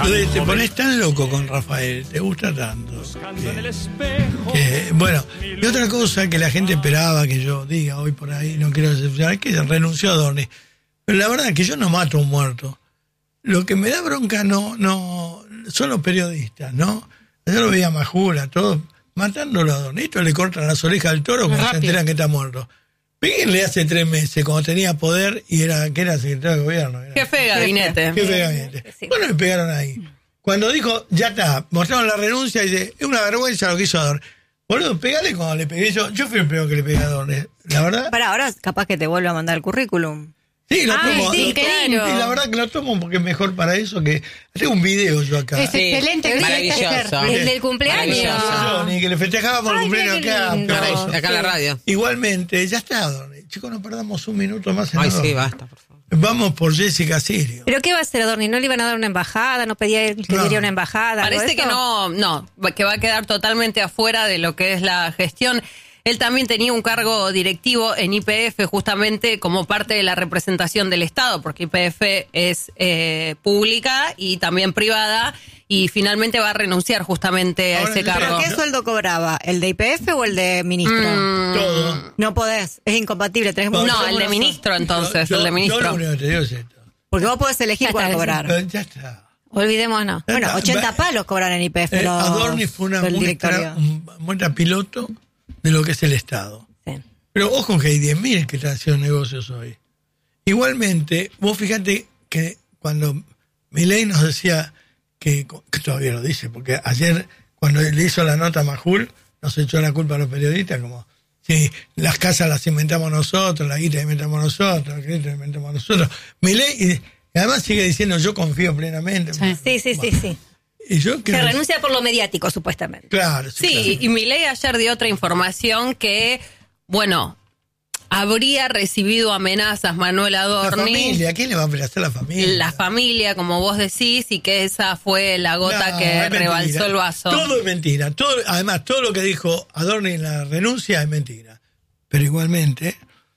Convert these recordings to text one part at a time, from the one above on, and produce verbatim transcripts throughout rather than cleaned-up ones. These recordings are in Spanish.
Entonces te pones tan loco con Rafael, te gusta tanto. Que, que, bueno, y otra cosa que la gente esperaba que yo diga hoy por ahí, no quiero decepcionar, es que renunció a Adorni. Pero la verdad es que yo no mato a un muerto. Lo que me da bronca no, no son los periodistas, ¿no? Yo lo veía a Majula, todos matándolo a Adorni. Esto le cortan las orejas al toro cuando se enteran que está muerto. Péguenle hace tres meses, cuando tenía poder y era que era secretario de gobierno. Era, jefe de gabinete. Jefe de gabinete. Sí. Bueno, le pegaron ahí. Cuando dijo, ya está, mostraron la renuncia y dice, es una vergüenza lo que hizo Adorni. Boludo, pegale cuando le pegué yo. Yo fui el primero que le pegué a Adorni. La verdad. Para ahora, capaz que te vuelva a mandar el currículum. Sí, lo Ay, tomo. sí, lo claro. tomo, y la verdad que lo tomo porque es mejor para eso que... Tengo un video yo acá. Es excelente. Sí, maravilloso. El del cumpleaños. Yo, ni que le festejábamos el cumpleaños acá. Acá, acá en la radio. Igualmente, ya está, Adorni. Chicos, no perdamos un minuto más en Ay, Adorni. sí, basta, por favor. Vamos por Jessica Sirio. ¿Pero qué va a hacer Adorni? ¿No le iban a dar una embajada? ¿No pedía él que No. diera una embajada? Parece que no, no, que va a quedar totalmente afuera de lo que es la gestión. Él también tenía un cargo directivo en Y P F justamente como parte de la representación del Estado, porque Y P F es eh, pública y también privada, y finalmente va a renunciar justamente a Ahora, ese ¿pero cargo. ¿Qué sueldo cobraba? ¿El de Y P F o el de ministro? Mm, Todo. No podés, es incompatible. Tenés No, mucho el de razón. ministro entonces, Yo- el de yo ministro. lo único que te digo es esto. Porque vos podés elegir Ya cuál está, cobrar. Pero ya está. Olvidémonos. Bueno, ochenta palos cobran en Y P F Eh, los Adorni fue una del muestra, directorio. un muestra piloto de lo que es el Estado. Sí. Pero ojo que hay diez mil que están haciendo negocios hoy. Igualmente, vos fíjate que cuando Milei nos decía que, que todavía lo dice, porque ayer cuando le hizo la nota a Majul, nos echó la culpa a los periodistas, como si las casas las inventamos nosotros, la guita la inventamos nosotros, la guita la inventamos nosotros. Milei, y, y además sigue diciendo yo confío plenamente. Sí, Sí, sí, sí, Bueno, sí. Y yo Se creo, renuncia por lo mediático, supuestamente. claro, sí, Sí, claro. y Milei ayer dio otra información que, bueno, habría recibido amenazas Manuel La Adorni. familia, ¿a quién le va a amenazar la familia? La familia, como vos decís, y que esa fue la gota No, que es mentira. rebalsó el vaso. Todo es mentira. Todo, además, todo lo que dijo Adorni en la renuncia es mentira. Pero igualmente,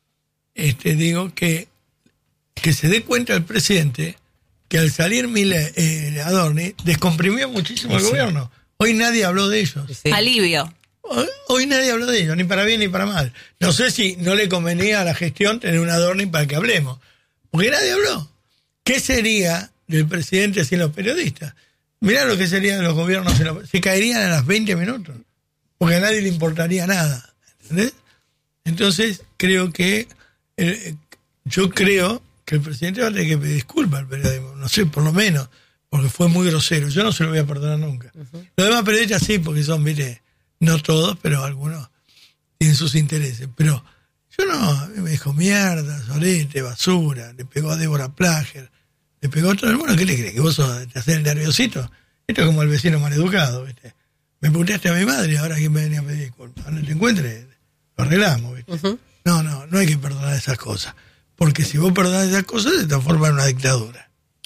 este, digo que, que se dé cuenta el presidente que al salir Milei, eh, Adorni descomprimió muchísimo el Sí. gobierno. Hoy nadie habló de ellos. Sí. Alivio. Hoy, hoy nadie habló de ellos, ni para bien ni para mal. No sé si no le convenía a la gestión tener un Adorni para que hablemos. Porque nadie habló. ¿Qué sería del presidente sin los periodistas? Mirá lo que sería de los gobiernos. sin los- Se caerían a las veinte minutos. Porque a nadie le importaría nada. ¿Entendés? Entonces, creo que... eh, yo creo que el presidente va a tener que pedir disculpas al periodismo. No sé, por lo menos. Porque fue muy grosero. Yo no se lo voy a perdonar nunca. Uh-huh. Los demás periodistas sí, porque son, mire... No todos, pero algunos tienen sus intereses. Pero yo no, a mí me dijo mierda, sorete, basura, le pegó a Débora Plager, le pegó a todo el mundo. ¿Qué le crees? ¿Que vos sos, te haces el nerviosito? Esto es como el vecino maleducado, ¿viste? Me puteaste a mi madre y ahora que me venía a pedir disculpas. Cuando te encuentres, lo arreglamos, ¿viste? Uh-huh. No, no, no hay que perdonar esas cosas. Porque si vos perdonás esas cosas, se transforma en una dictadura.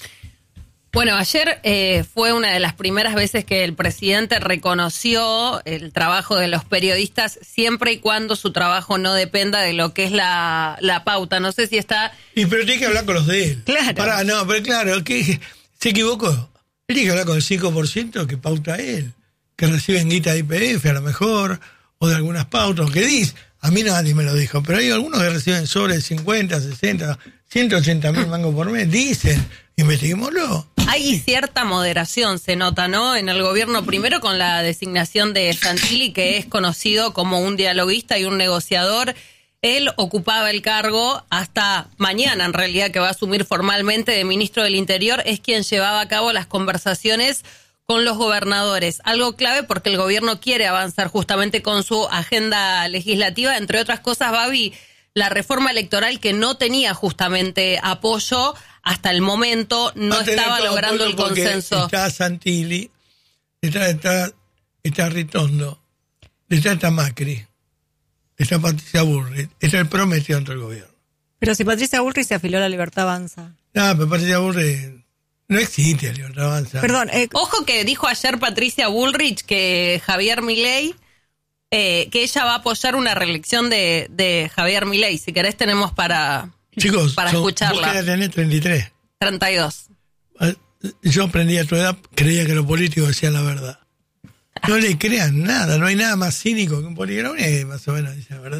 Bueno, ayer eh, fue una de las primeras veces que el presidente reconoció el trabajo de los periodistas siempre y cuando su trabajo no dependa de lo que es la, la pauta. No sé si está... Y pero tiene que hablar con los de él. Claro. Pará, no, pero claro, que se equivocó. Él tiene que hablar con el cinco por ciento que pauta él, que reciben guita de I P F a lo mejor, o de algunas pautas, que dice, a mí nadie me lo dijo, pero hay algunos que reciben sobre cincuenta, sesenta, ciento ochenta mil mangos por mes, dicen, investiguémoslo. Hay cierta moderación, se nota, ¿no? En el gobierno, primero con la designación de Santilli, que es conocido como un dialoguista y un negociador. Él ocupaba el cargo hasta mañana, en realidad, que va a asumir formalmente de ministro del Interior. Es quien llevaba a cabo las conversaciones con los gobernadores. Algo clave porque el gobierno quiere avanzar justamente con su agenda legislativa. Entre otras cosas, Babi, la reforma electoral que no tenía justamente apoyo hasta el momento, no estaba logrando el consenso. Está Santilli, está, está, está Ritondo, está, está Macri, está Patricia Bullrich, está el prometido dentro del gobierno. Pero si Patricia Bullrich se afiló a la Libertad Avanza. No, pero Patricia Bullrich no existe, la Libertad Avanza. Perdón. Eh, Ojo que dijo ayer Patricia Bullrich que Javier Milei, eh, que ella va a apoyar una reelección de, de Javier Milei. Si querés tenemos para... Chicos, para son, escucharla. Vos querés tener treinta y tres. treinta y dos. yo aprendí a tu edad, creía que los políticos decían la verdad. No le crean nada, no hay nada más cínico que un político. Eh, más o menos dice la verdad.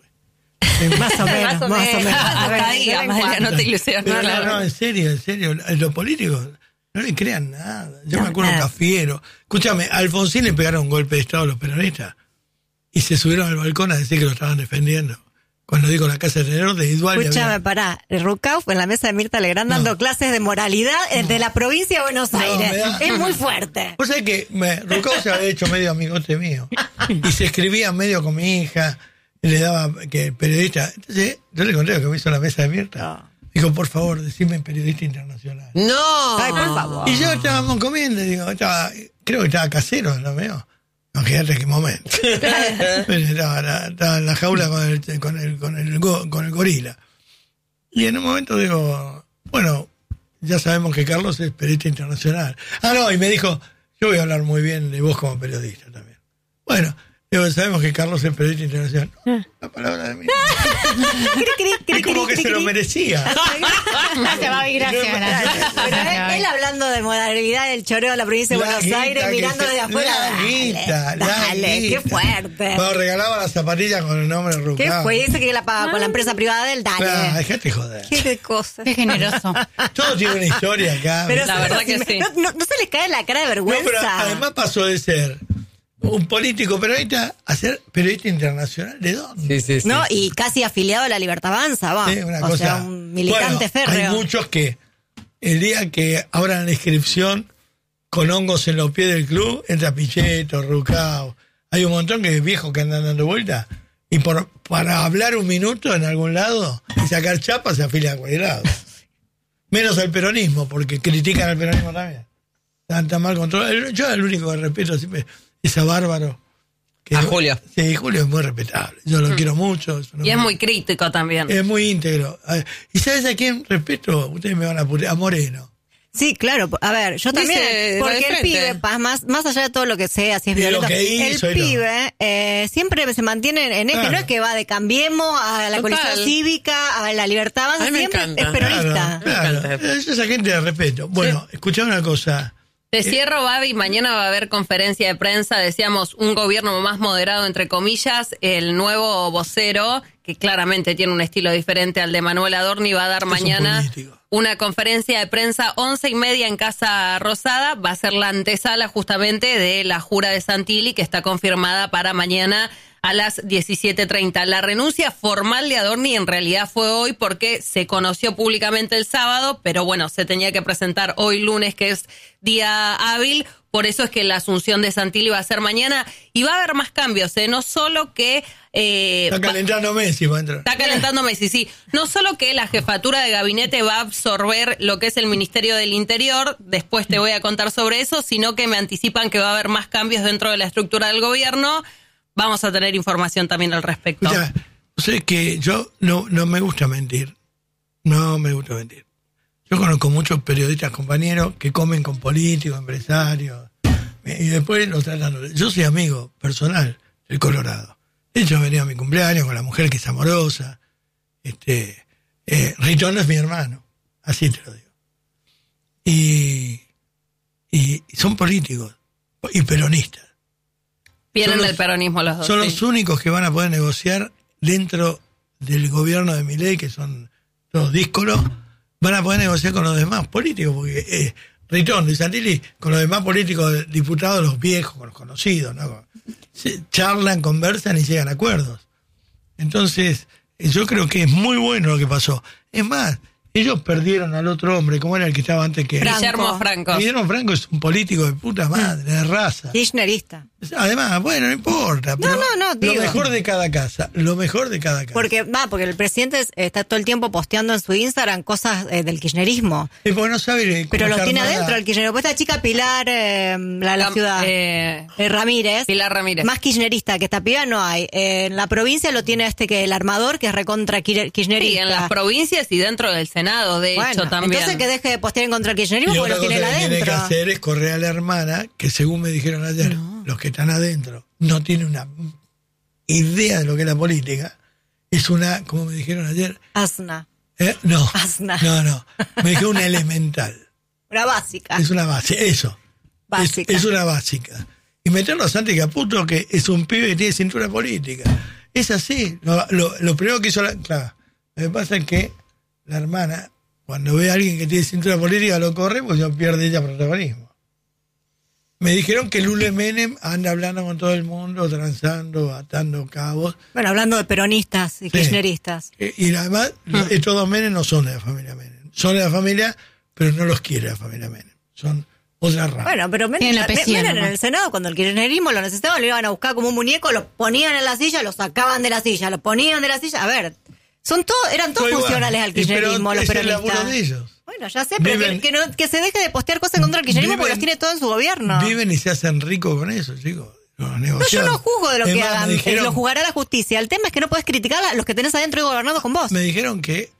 Más o menos, más o menos. A ver, Hasta ahí, Amalia, no te ilusiones. No, no, no, en serio, en serio. Los políticos no le crean nada. Yo No, me acuerdo nada. un Cafiero. Escúchame, a Alfonsín le pegaron un golpe de Estado a los peronistas y se subieron al balcón a decir que lo estaban defendiendo. Cuando digo la casa de tenedor de Igual. Escúchame, pará. Rucauf en la mesa de Mirta Legrand No. dando clases de moralidad eh, de la provincia de Buenos No, Aires. me da- Es muy fuerte. Vos sabés que me, Rucao se había hecho medio amigote mío y se escribía medio con mi hija y le daba que el periodista. Entonces yo le conté lo que me hizo la mesa de Mirta. No. Dijo, por favor, decime periodista internacional. No. Ay, por favor. Y yo estábamos comiendo, digo, estaba, creo que estaba casero, ¿no veo? No, fíjate qué momento. estaba, estaba en la jaula con el, con, el, con, el, go- con el gorila. Y en un momento digo, bueno, ya sabemos que Carlos es periodista internacional. Ah, no, y me dijo, yo voy a hablar muy bien de vos como periodista también. Bueno, digo, sabemos que Carlos es periodista internacional. No, la palabra de mí. Es como que se lo merecía. Gracias, Babi, gracias. gracias. Pero él, él hablando de moralidad del choreo de la provincia de La Buenos guita Aires, que mirando se- desde afuera. la Dale, guita, la dale, qué guita. fuerte. Cuando regalaba las zapatillas con el nombre de ¿Qué Rucao. fue? Dice que la paga con la empresa privada del Claro, Dale. dejate joder. Qué cosa. Qué generoso. Todo tiene una historia acá. Pero La sí, verdad sí, que me- sí. No, no- no se les cae la cara de No, vergüenza. pero además pasó de ser un político periodista a ser periodista internacional. ¿De dónde? Sí, sí, sí. No, y casi afiliado a la Libertad Avanza, va. Sí, una o cosa. sea, un militante Bueno, férreo. hay muchos que el día que abran la inscripción con hongos en los pies del club, entra Pichetto, Rucao. Hay un montón que viejos que andan dando vuelta y por para hablar un minuto en algún lado y sacar chapas se afilian a cualquier lado. Menos al peronismo, porque critican al peronismo también. Están tan mal controlados. Yo el único que respeto siempre es a Bárbaro. que- A Julio. Sí, Julio es muy respetable. Yo lo quiero mucho. Es un Y es hombre- muy crítico también. es muy íntegro. ¿Y sabes a quién respeto? Ustedes me van a putear. A Moreno. Sí, claro. A ver, yo Dice, también. lo Porque de el frente. pibe, pa- más, más allá de todo lo que sea, si es Y lo violento, que hizo el y todo. pibe eh, siempre se mantiene en eje. Claro. No es que va de Cambiemos a la Total. coalición cívica, a la Libertad Avanza, A mí me siempre encanta. es peronista. Claro, claro. Me encanta. Es esa gente de respeto. Bueno, escuchá una cosa. Te cierro, Babi. Mañana va a haber conferencia de prensa. Decíamos un gobierno más moderado, entre comillas. El nuevo vocero, que claramente tiene un estilo diferente al de Manuel Adorni, va a dar un mañana político. una conferencia de prensa once y media en Casa Rosada. Va a ser la antesala justamente de la jura de Santilli, que está confirmada para mañana a las diecisiete treinta. La renuncia formal de Adorni en realidad fue hoy porque se conoció públicamente el sábado, pero bueno, se tenía que presentar hoy lunes, que es día hábil. Por eso es que la asunción de Santilli va a ser mañana y va a haber más cambios, ¿eh? No solo que... eh, Está calentando Messi para entrar. Está calentando Messi, sí. No solo que la jefatura de gabinete va a absorber lo que es el Ministerio del Interior, después te voy a contar sobre eso, sino que me anticipan que va a haber más cambios dentro de la estructura del gobierno. Vamos a tener información también al respecto. Escuchá, sé que yo no, no me gusta mentir. No me gusta mentir. Yo conozco muchos periodistas compañeros que comen con políticos, empresarios, y después los tratan. Yo soy amigo personal del Colorado. De hecho, he venido a mi cumpleaños con la mujer que es amorosa. Este, eh, Ritón es mi hermano, así te lo digo. Y, y son políticos y peronistas. Vienen son del los- peronismo los dos. Son sí. los únicos que van a poder negociar dentro del gobierno de Milei, que son todos díscolos, van a poder negociar con los demás políticos, porque eh, Ritón y Santilli, con los demás políticos, diputados, los viejos, con los conocidos, ¿no? Se charlan, conversan y llegan a acuerdos. Entonces, eh, yo creo que es muy bueno lo que pasó. Es más, ellos perdieron al otro hombre, como era el que estaba antes que Franco. Guillermo Franco. Guillermo Franco es un político de puta madre, de raza. Kirchnerista. Además, bueno, no importa. Pero no, no, Lo digo. mejor de cada casa. Lo mejor de cada casa. Porque, va, porque el presidente es- está todo el tiempo posteando en su Instagram cosas eh, del kirchnerismo. Y porque no sabe cómo Pero lo está tiene armada. adentro el kirchnerismo. Pues esta chica Pilar, eh, la de la Cam- ciudad, eh, eh, Ramírez. Pilar Ramírez. Más kirchnerista que esta piba no hay. Eh, en la provincia lo tiene este que el armador, que es recontra kir- kirchnerista. Sí, en las provincias y dentro del Senado, de Bueno, hecho, también. entonces que deje de postear en contra del Y kirchnerismo porque otra lo tiene él cosa que tiene que adentro. hacer es correr a la hermana, que según me dijeron ayer, los que están adentro no tienen una idea de lo que es la política. Es una, como me dijeron ayer, Asna. ¿eh? no, Asna. no, no, me dijeron una elemental. Una básica. Es una base, eso. Básica. Es, es una básica. Y meterlo a Santi Caputo, que es un pibe que tiene cintura política. Es así. Lo, lo, lo primero que hizo la... Claro, lo que pasa es que la hermana, cuando ve a alguien que tiene cintura política, lo corre, pues ya pierde ella protagonismo. Me dijeron que Lule Menem anda hablando con todo el mundo, transando, atando cabos. Bueno, hablando de peronistas y Sí. kirchneristas. Eh, Y además, ah. estos dos Menem no son de la familia Menem. Son de la familia, pero no los quiere la familia Menem. Son otra rama. Bueno, pero Menem, Tiene la apellido Menem en nomás. el Senado, cuando el kirchnerismo lo necesitaba, lo iban a buscar como un muñeco, lo ponían en la silla, lo sacaban de la silla, lo ponían de la silla. A ver, son todos, eran todos Fue igual. funcionales al Y pero kirchnerismo, los es el laburo peronistas. de ellos. Bueno, ya sé, pero Viven- que, que, no- que se deje de postear cosas en contra del kirchnerismo Viven- porque los tiene todo en su gobierno. Viven y se hacen ricos con eso, chicos. Los No, yo negociados. no juzgo de lo Es que más, hagan, me eh, dijeron, lo juzgará la justicia. El tema es que no puedes criticar a los que tenés adentro y gobernados con vos. me dijeron que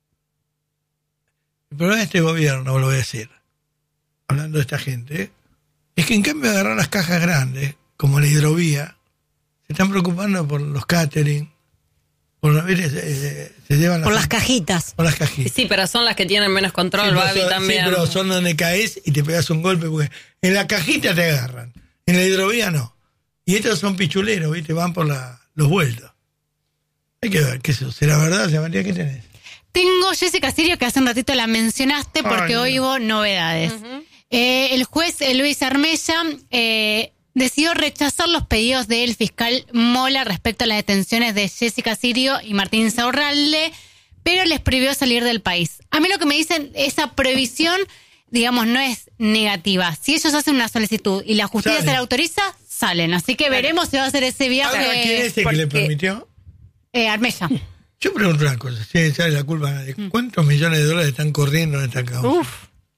el problema de este gobierno, lo voy a decir, hablando de esta gente, es que en cambio de agarrar las cajas grandes, como la hidrovía, se están preocupando por los catering, por a veces eh, se llevan Por las cajitas. por las Y cajitas. sí, pero son las que tienen menos control, Sí, pero Babi, son- también. Sí, pero son donde caes y te pegas un golpe, porque en la cajita te agarran, en la hidrovía no. Y estos son pichuleros, ¿viste? Van por la, los vueltos. Hay que ver, ¿qué es eso? ¿Será verdad, María? ¿Qué tenés? Tengo Jessica Sirio, que hace un ratito la mencionaste porque Ay, hoy no. hubo novedades. Eh, el juez eh, Luis Armella eh, decidió rechazar los pedidos del fiscal Mola respecto a las detenciones de Jessica Sirio y Martín Insaurralde, pero les prohibió salir del país. A mí lo que me dicen, esa prohibición, digamos, no es negativa. Si ellos hacen una solicitud y la justicia Salen. se la autoriza, salen. Así que veremos si va a hacer ese viaje. ¿Ahora quién es el que le porque- permitió? Eh, Armella. Yo pregunto una cosa, si echarle la culpa a nadie. ¿Cuántos millones de dólares están corriendo en esta causa? Uf.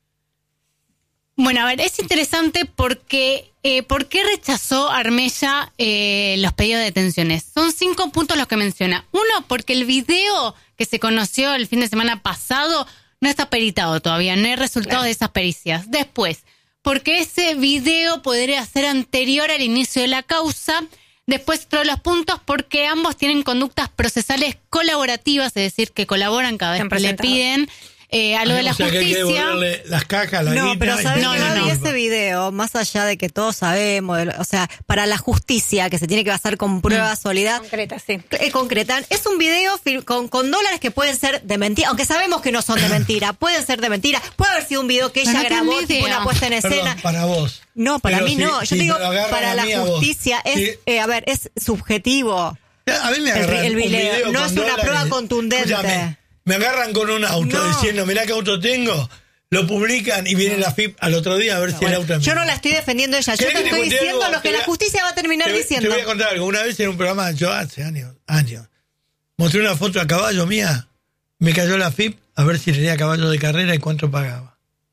Bueno, a ver, es interesante porque eh, ¿por qué rechazó Armella eh, los pedidos de detenciones? Son cinco puntos los que menciona. Uno, porque el video que se conoció el fin de semana pasado no está peritado todavía, no hay resultados de esas pericias. Después, porque ese video podría ser anterior al inicio de la causa. Después, otro de los puntos, porque ambos tienen conductas procesales colaborativas, es decir, que colaboran cada vez Han que le presentado. piden eh, a lo de la O sea, que hay que justicia. devolverle las cajas, la No, guita pero y ¿sabes no, que no, Gaby, no. ese video, más allá de que todos sabemos, de lo- o sea, para la justicia, que se tiene que basar con pruebas sólidas, Concreta, sí. eh, concretan, es un video fil- con, con dólares que pueden ser de mentira, aunque sabemos que no son de mentira, pueden ser de mentira, puede haber sido un video que Pero ella no tenés grabó, tipo idea. una puesta en Perdón, escena. para vos. No, para Pero mí si- no, yo si te digo, me lo agarran para a la mí, a vos. justicia es, Sí. eh, a ver, es subjetivo. A mí me El- agarran el un video, video no con es una dólares. prueba contundente. Escúchame, me agarran con un auto No. diciendo, mirá qué auto tengo, lo publican y viene la F I P al otro día a ver si el auto es Yo mío. no la estoy defendiendo a ella, yo ¿Querés te que estoy cuente diciendo algo? lo que Te la voy a- justicia va a terminar Te, diciendo. te voy a contar algo. Una vez en un programa, yo hace años, años, mostré una foto a caballo mía, me cayó la F I P a ver si tenía caballo de carrera y cuánto pagaba.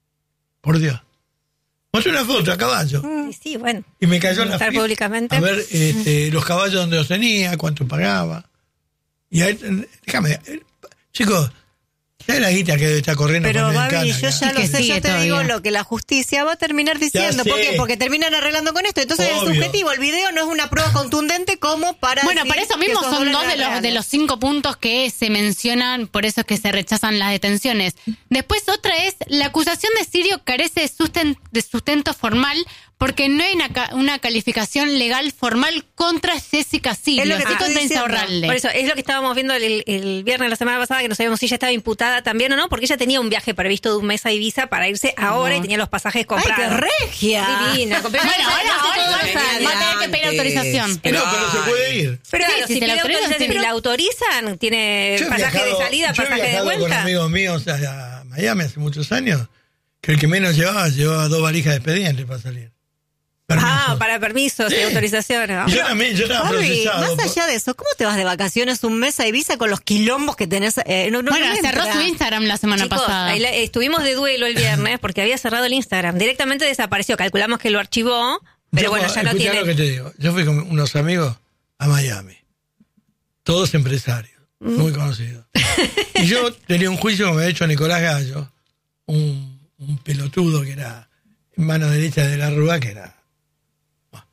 Por Dios. Mostré una foto a caballo Mm, sí, bueno. y me cayó la Estar F I P públicamente. a ver este, los caballos donde los tenía, cuánto pagaba. Y ahí, déjame, eh, chicos, ¿sabes la guita que está corriendo Pero, con Babi, Cana yo acá? ya Y lo que sé, sigue yo te todavía. digo lo que la justicia va a terminar diciendo. Ya ¿Por sé. qué? Porque terminan arreglando con esto. Entonces Obvio. es subjetivo. El video no es una prueba contundente como para. Bueno, decir para eso que mismo esos son dólares dos de eran los, de reales. los cinco puntos que se mencionan, por eso es que se rechazan las detenciones. Después otra es, la acusación de Sirio carece de, susten- de sustento formal porque no hay una, ca- una calificación legal formal contra Jessica Sirio, Es lo que te sí estoy contra diciendo. Insaurralde. Por eso, es lo que estábamos viendo el, el viernes de la semana pasada, que no sabíamos si ella estaba imputada también o no, porque ella tenía un viaje previsto de un mes a Ibiza para irse ahora y tenía los pasajes ¡Ay, comprados. qué regia! Divina. Con- Bueno, ahora, ahora va a tener que pedir autorización. Pero, pero se puede ir. Pero Sí, claro, si si, te la pide autorizan, autorización sí. y la autorizan, tiene Yo he pasaje viajado- de salida, yo he pasaje de viajado con vuelta. amigos míos a, a Miami hace muchos años, que el que menos llevaba, llevaba dos valijas de expediente para salir. Permiso. Ah, para permisos y autorizaciones. ¿no? Y yo también, yo estaba Babi, procesado. más por- allá de eso, ¿cómo te vas de vacaciones un mes a Ibiza con los quilombos que tenés? Eh, no, no, bueno, no me cerró entra. su Instagram la semana Chicos, pasada. ahí la- estuvimos de duelo el viernes porque había cerrado el Instagram. Directamente desapareció. Calculamos que lo archivó, pero Yo, bueno, ya no escuchá tiene. lo que te digo. Yo fui con unos amigos a Miami. Todos empresarios, Mm. muy conocidos. Y yo tenía un juicio que me había hecho Nicolás Gallo, un, un pelotudo que era mano derecha de la Rúa, que era... Bueno.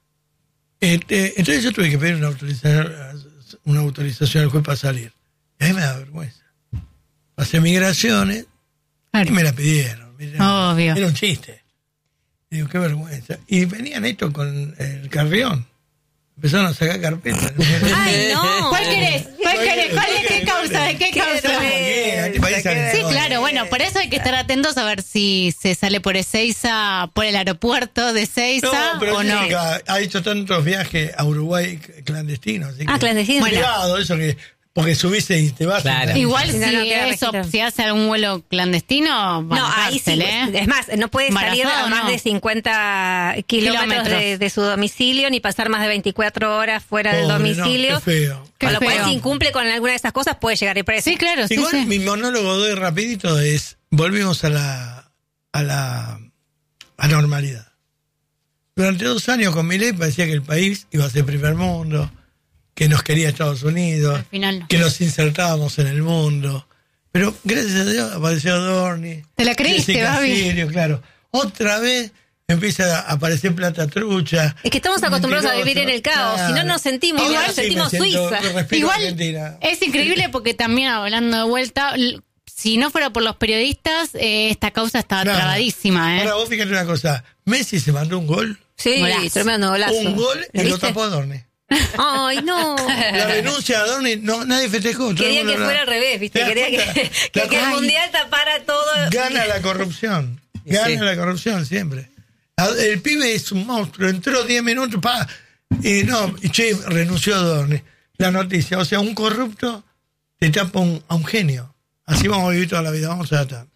Este, entonces yo tuve que pedir una autorización, una autorización al juez para salir. Y a mí me da vergüenza. Pasé migraciones y Claro. me la pidieron. Mirá, Obvio. Era un chiste. Digo, qué vergüenza. Y venían estos con el Carrión. Empezaron a sacar carpetas. Ay, no. ¿Cuál querés? ¿Cuál querés? ¿Cuál de qué causa? ¿De qué causa? Sí, claro, bueno, por eso hay que estar atentos a ver si se sale por Ezeiza, por el aeropuerto de Ezeiza No, pero o no. Jessica ha hecho tantos viajes a Uruguay clandestinos. así Ah, que- clandestino. Bueno, cuidado, eso que. Porque subiste y te vas. Claro. Igual Si si, no, no queda eso, registro. si hace algún vuelo clandestino, va No, a la ahí sí. cárcel, ¿eh? Es más, no puede salir Embarazado, a más no. de cincuenta kilómetros Kilómetros. de, de su domicilio, ni pasar más de veinticuatro horas fuera del Pobre, domicilio. no, qué feo. Qué Con lo cual, feo. si incumple con alguna de esas cosas, puede llegar a ir preso. Sí, claro, sí, Igual sí. mi monólogo doy rapidito es, volvimos a la, a la anormalidad. Durante dos años con Milei parecía que el país iba a ser primer mundo, que nos quería Estados Unidos, Al final no. que nos insertábamos en el mundo. Pero gracias a Dios apareció Adorni. Te la creíste, Jessica Babi. Sirio, claro. Otra vez empieza a aparecer plata trucha. Es que estamos acostumbrados a vivir en el caos. Si no Claro. nos sentimos, Ahora nos sí me sentimos siento- Suiza. respiro Igual Argentina. es increíble porque también hablando de vuelta, l- si no fuera por los periodistas, eh, esta causa estaba Nada. trabadísima, ¿eh? Ahora vos fíjate una cosa. Messi se mandó un gol. Sí, Golazo. tremendo golazo. Un gol y ¿Lo lo viste? tapó Adorni. Ay, no. La renuncia de Adorni, no, nadie festejó. todo el Quería mundo que la- fuera al revés, ¿viste? ¿Te das Quería cuenta? que, que, La que el cosa- mundial tapara todo. Gana la corrupción. Gana Sí. la corrupción siempre. A- El pibe es un monstruo. Entró diez minutos, pa. Y no, y che, renunció a Adorni. La noticia. O sea, un corrupto te tapa un- a un genio. Así vamos a vivir toda la vida. Vamos a tratar.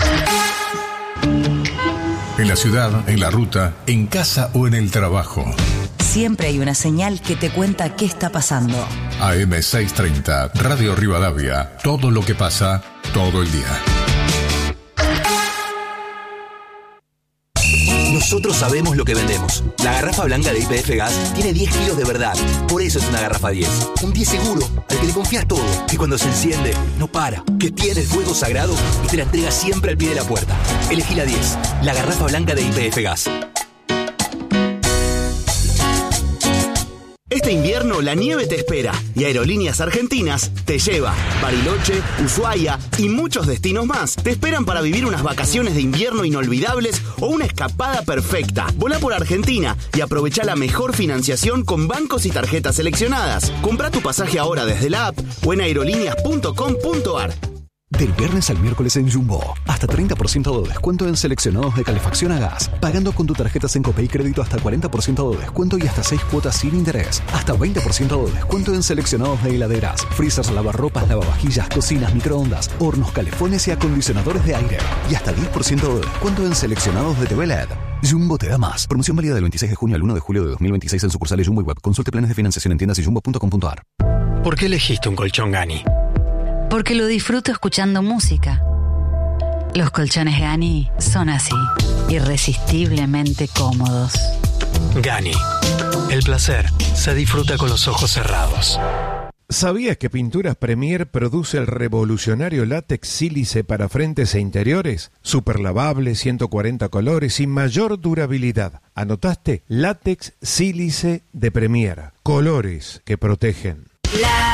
En la ciudad, en la ruta, en casa o en el trabajo. Siempre hay una señal que te cuenta qué está pasando. A M seiscientos treinta, Radio Rivadavia. Todo lo que pasa, todo el día. Nosotros sabemos lo que vendemos. La garrafa blanca de Y P F Gas tiene diez kilos de verdad. Por eso es una garrafa diez. Un diez seguro, al que le confías todo. Que cuando se enciende, no para. Que tiene el fuego sagrado y te la entrega siempre al pie de la puerta. Elegí la diez. La garrafa blanca de Y P F Gas. Este invierno la nieve te espera y Aerolíneas Argentinas te lleva. Bariloche, Ushuaia y muchos destinos más te esperan para vivir unas vacaciones de invierno inolvidables o una escapada perfecta. Volá por Argentina y aprovecha la mejor financiación con bancos y tarjetas seleccionadas. Comprá tu pasaje ahora desde la app o en aerolíneas punto com punto ar. Del viernes al miércoles en Jumbo, hasta treinta por ciento de descuento en seleccionados de calefacción a gas. Pagando con tu tarjeta Sencopay Crédito hasta cuarenta por ciento de descuento y hasta seis cuotas sin interés. Hasta veinte por ciento de descuento en seleccionados de heladeras, freezers, lavarropas, lavavajillas, cocinas, microondas, hornos, calefones y acondicionadores de aire. Y hasta diez por ciento de descuento en seleccionados de T V L E D. Jumbo te da más. Promoción válida del veintiséis de junio al uno de julio de dos mil veintiséis en sucursales Jumbo y Web. Consulte planes de financiación en tiendas y jumbo punto com punto ar. ¿Por qué elegiste un colchón Gani? Porque lo disfruto escuchando música. Los colchones Gani son así, irresistiblemente cómodos. Gani. El placer se disfruta con los ojos cerrados. ¿Sabías que Pinturas Premier produce el revolucionario látex sílice para frentes e interiores? Super lavable, ciento cuarenta colores y mayor durabilidad. ¿Anotaste? Látex sílice de Premier. Colores que protegen. La